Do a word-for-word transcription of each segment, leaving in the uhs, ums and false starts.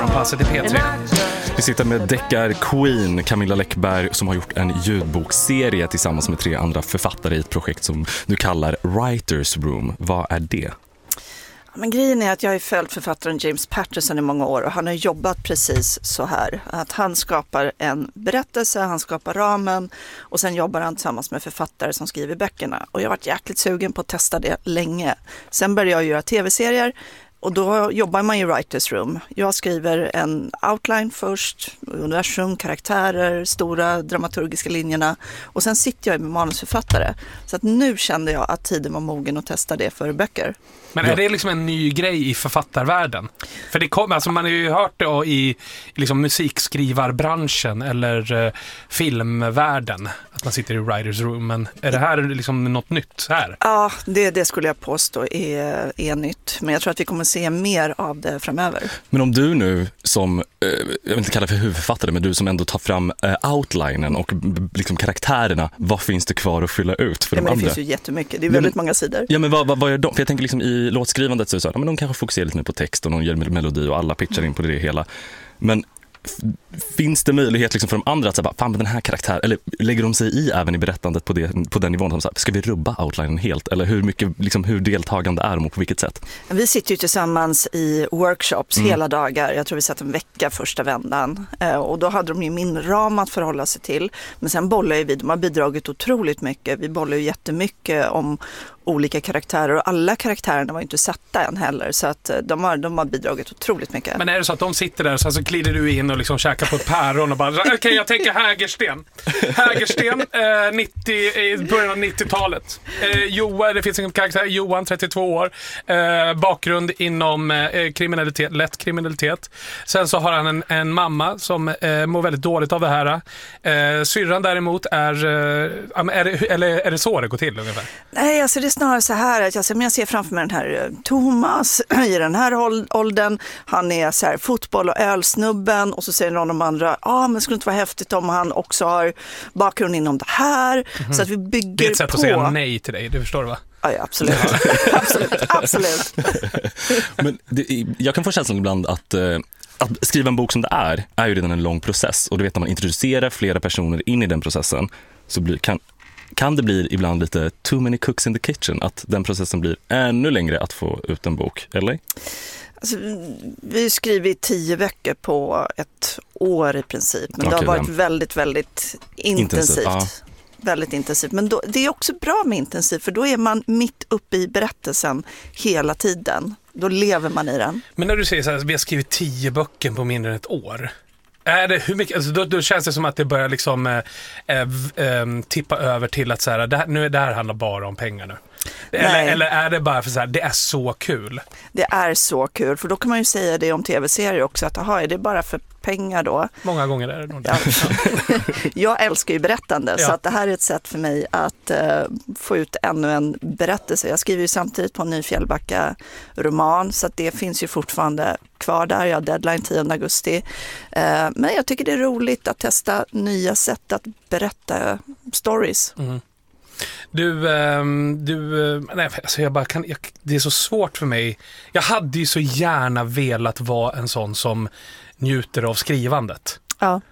Passar till P tre. Vi sitter med deckar-queen Camilla Läckberg som har gjort en ljudbokserie tillsammans med tre andra författare i ett projekt som du kallar Writers Room. Vad är det? Men grejen är att jag har följt författaren James Patterson i många år och han har jobbat precis så här. Att han skapar en berättelse, han skapar ramen och sen jobbar han tillsammans med författare som skriver böckerna. Och jag har varit jäkligt sugen på att testa det länge. Sen började jag göra tv-serier. Och då jobbar man i Writers Room. Jag skriver en outline först, universum, karaktärer, stora dramaturgiska linjerna. Och sen sitter jag med manusförfattare. Så att nu kände jag att tiden var mogen att testa det för böcker. Men är det liksom en ny grej i författarvärlden? För det kom, alltså man har ju hört det i liksom musikskrivar-branschen eller uh, filmvärlden. Att man sitter i Writers Room. Men är det här liksom något nytt här? Ja, det, det skulle jag påstå är, är nytt. Men jag tror att vi kommer se mer av det framöver. Men om du nu som, eh, jag vill inte kalla det för huvudförfattare, men du som ändå tar fram eh, outlinen och b- liksom karaktärerna, vad finns det kvar att fylla ut för ja, de men andra? Det finns ju jättemycket, det är väldigt ja, men, många sidor. Ja, men vad, vad, vad är de? För jag tänker liksom i låtskrivandet så är det så här, men de kanske fokuserar lite mer på text och någon gör melodi och alla pitchar in på det hela. Men f- finns det möjlighet liksom för de andra att säga, fan, den här karaktären, eller lägger de sig i även i berättandet på, det, på den nivån? Så här, ska vi rubba outlinen helt? Eller hur mycket, liksom, hur deltagande är de och på vilket sätt? Vi sitter ju tillsammans i workshops mm. hela dagar. Jag tror vi satt en vecka första vändan. Eh, och då hade de ju min ram att förhålla sig till. Men sen bollar ju vi, de har bidragit otroligt mycket. Vi bollar ju jättemycket om olika karaktärer och alla karaktärerna var inte satta än heller. Så att de har, de har bidragit otroligt mycket. Men är det så att de sitter där och så, så glider du in och liksom käkar på ett päron och bara, okej okay, jag tänker Hägersten. Hägersten, eh, nittio, i början av nittiotalet. Eh, Johan, det finns en karaktär, Johan, trettiotvå år. Eh, bakgrund inom eh, kriminalitet, lätt kriminalitet. Sen så har han en, en mamma som eh, mår väldigt dåligt av det här. Eh, syrran däremot är, eh, är det, eller är det så det går till ungefär? Nej, alltså det är snarare så här att jag, jag ser framför mig den här Thomas i den här åldern. Han är så här fotboll- och ölsnubben och så säger någon av de andra, ja ah, men skulle inte vara häftigt om han också har bakgrund inom det här. Mm-hmm. Så att vi bygger på. Det är ett sätt på. Att säga nej till dig, du förstår va? Ja, ja absolut. absolut, absolut. Men det, jag kan få känslan ibland att eh, att skriva en bok som det är, är ju redan en lång process. Och du vet, när man introducerar flera personer in i den processen så blir, kan Kan det bli ibland lite too many cooks in the kitchen? Att den processen blir ännu längre att få ut en bok, eller? Alltså, vi har skrivit tio böcker på ett år i princip. Men okay, det har varit men... väldigt, väldigt intensivt. intensivt. Ja. Väldigt intensivt. Men då, det är också bra med intensivt för då är man mitt uppe i berättelsen hela tiden. Då lever man i den. Men när du säger så här, vi har skrivit tio böcker på mindre än ett år. Är det hur mycket, alltså då, då känns det som att det börjar liksom äh, äh, tippa över till att så här, det här, nu, det här handlar bara om pengar nu. Eller, eller är det bara för så här, det är så kul? Det är så kul, för då kan man ju säga det om tv-serier också, att aha, är det bara för pengar då? Många gånger är det nog det. Ja. Jag älskar ju berättande, ja. Så att det här är ett sätt för mig att uh, få ut ännu en berättelse. Jag skriver ju samtidigt på en ny Fjällbacka-roman, så att det finns ju fortfarande kvar där. Jag har deadline tionde augusti. Uh, men jag tycker det är roligt att testa nya sätt att berätta stories. Mm. Du, du nej, alltså jag bara kan, jag, det är så svårt för mig. Jag hade ju så gärna velat vara en sån som njuter av skrivandet. Ja.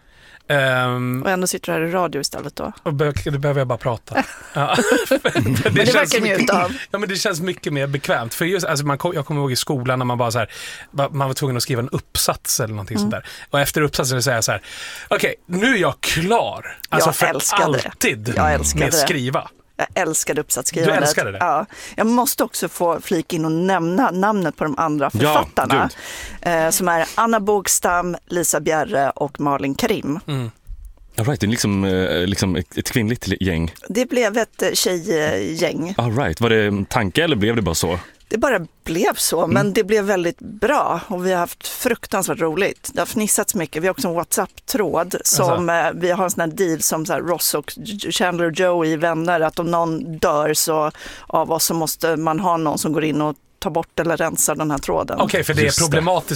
Um, och ändå sitter du här i radio istället då. Och be- det behöver jag bara prata. Ja. det men det verkar njuta av. Ja, men det känns mycket mer bekvämt. För just, alltså man, jag kommer ihåg i skolan när man bara så här, man var tvungen att skriva en uppsats eller någonting mm. sånt där. Och efter uppsatsen så säger jag så här, okej, okay, nu är jag klar. Alltså jag för älskade alltid det. Jag älskade med det. skriva. Jag älskade uppsatsskrivandet. Du älskade det? Ja. Jag måste också få flika in och nämna namnet på de andra författarna. Ja, eh, som är Anna Bågstam, Lisa Bjerre och Malin Karim. Mm. All right, det är liksom, liksom ett, ett kvinnligt gäng. Det blev ett tjejgäng. All right, var det en tanke eller blev det bara så? Det bara blev så, men mm. det blev väldigt bra och vi har haft fruktansvärt roligt. Det har fnissats mycket. Vi har också en WhatsApp-tråd som alltså. Vi har en sån här deal som så här Ross och Chandler och Joey vänner, att om någon dör så av oss så måste man ha någon som går in och tar bort eller rensar den här tråden. Okej, okay, för det är problematiskt